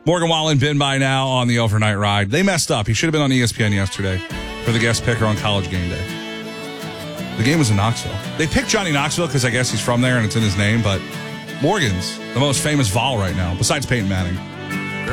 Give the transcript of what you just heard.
Morgan Wallen been by now on the overnight ride. They messed up. He should have been on ESPN yesterday for the guest picker on College Game Day. The game was in Knoxville. They picked Johnny Knoxville because I guess he's from there and it's in his name, but Morgan's the most famous Vol right now, besides Peyton Manning.